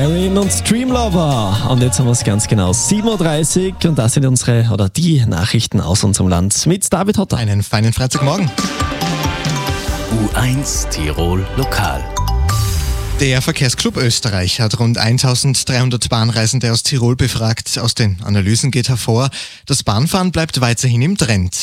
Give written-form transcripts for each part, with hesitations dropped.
Erin und Streamlover. Und jetzt haben wir es ganz genau 7.30 Uhr und das sind die Nachrichten aus unserem Land mit David Hotter. Einen feinen Freitagmorgen. U1 Tirol Lokal. Der Verkehrsclub Österreich hat rund 1300 Bahnreisende aus Tirol befragt. Aus den Analysen geht hervor, das Bahnfahren bleibt weiterhin im Trend.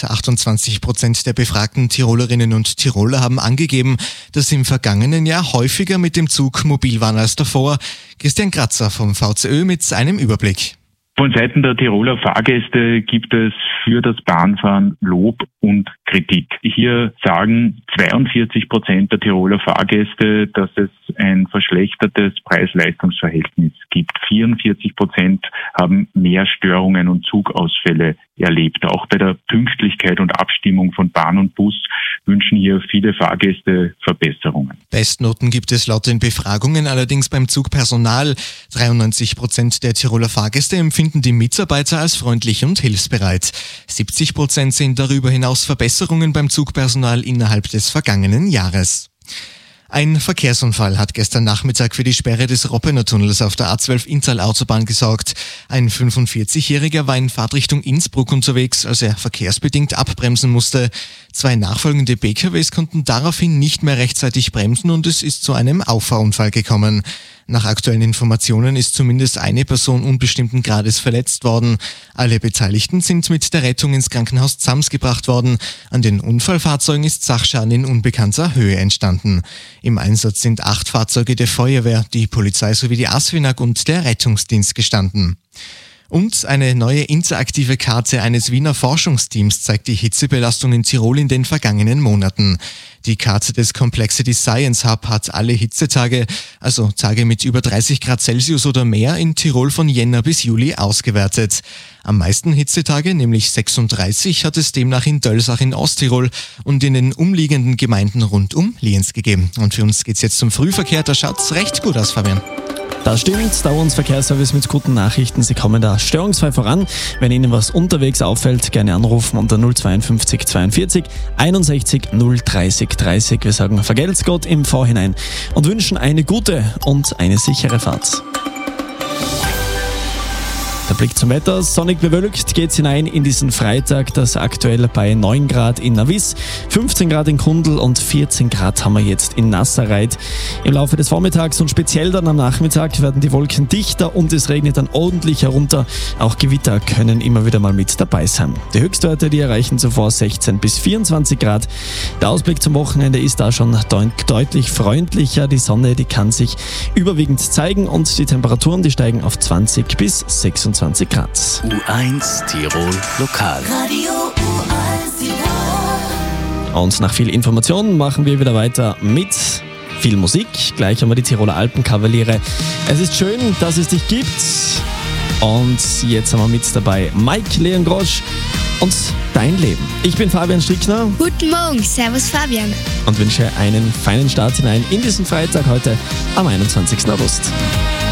28% der befragten Tirolerinnen und Tiroler haben angegeben, dass sie im vergangenen Jahr häufiger mit dem Zug mobil waren als davor. Christian Kratzer vom VCÖ mit einem Überblick. Von Seiten der Tiroler Fahrgäste gibt es für das Bahnfahren Lob und Kritik. Hier sagen 42% der Tiroler Fahrgäste, dass es ein verschlechtertes Preis-Leistungs-Verhältnis gibt. 44% haben mehr Störungen und Zugausfälle erlebt. Auch bei der Pünktlichkeit und Abstimmung von Bahn und Bus wünschen hier viele Fahrgäste Verbesserungen. Bestnoten gibt es laut den Befragungen allerdings beim Zugpersonal. 93% der Tiroler Fahrgäste empfinden die Mitarbeiter als freundlich und hilfsbereit. 70% sehen darüber hinaus Verbesserungen beim Zugpersonal innerhalb des vergangenen Jahres. Ein Verkehrsunfall hat gestern Nachmittag für die Sperre des Roppener Tunnels auf der A12 Inntal-Autobahn gesorgt. Ein 45-Jähriger war in Fahrtrichtung Innsbruck unterwegs, als er verkehrsbedingt abbremsen musste. 2 nachfolgende PKWs konnten daraufhin nicht mehr rechtzeitig bremsen und es ist zu einem Auffahrunfall gekommen. Nach aktuellen Informationen ist zumindest eine Person unbestimmten Grades verletzt worden. Alle Beteiligten sind mit der Rettung ins Krankenhaus Zams gebracht worden. An den Unfallfahrzeugen ist Sachschaden in unbekannter Höhe entstanden. Im Einsatz sind 8 Fahrzeuge der Feuerwehr, die Polizei sowie die ASFINAG und der Rettungsdienst gestanden. Und eine neue interaktive Karte eines Wiener Forschungsteams zeigt die Hitzebelastung in Tirol in den vergangenen Monaten. Die Karte des Complexity Science Hub hat alle Hitzetage, also Tage mit über 30 Grad Celsius oder mehr, in Tirol von Jänner bis Juli ausgewertet. Am meisten Hitzetage, nämlich 36, hat es demnach in Dölsach in Osttirol und in den umliegenden Gemeinden rund um Lienz gegeben. Und für uns geht's jetzt zum Frühverkehr, da schaut's recht gut aus, Fabian. Das stimmt, da uns Verkehrsservice mit guten Nachrichten. Sie kommen da störungsfrei voran. Wenn Ihnen was unterwegs auffällt, gerne anrufen unter 052 42 61 030 30. Wir sagen vergelt's Gott im Vorhinein und wünschen eine gute und eine sichere Fahrt. Der Blick zum Wetter. Sonnig bewölkt geht's hinein in diesen Freitag. Das aktuell bei 9 Grad in Navis, 15 Grad in Kundl und 14 Grad haben wir jetzt in Nasserreit. Im Laufe des Vormittags und speziell dann am Nachmittag werden die Wolken dichter und es regnet dann ordentlich herunter. Auch Gewitter können immer wieder mal mit dabei sein. Die Höchstwerte, die erreichen zuvor 16 bis 24 Grad. Der Ausblick zum Wochenende ist da schon deutlich freundlicher. Die Sonne, die kann sich überwiegend zeigen und die Temperaturen, die steigen auf 20 bis 26 Grad. U1 Tirol Lokal. Radio U1 Tirol. Und nach viel Information machen wir wieder weiter mit viel Musik. Gleich haben wir die Tiroler Alpenkavaliere. Es ist schön, dass es dich gibt. Und jetzt haben wir mit dabei Mike Leon Grosch und Dein Leben. Ich bin Fabian Strickner. Guten Morgen, servus Fabian. Und wünsche einen feinen Start hinein in diesen Freitag heute am 21. August.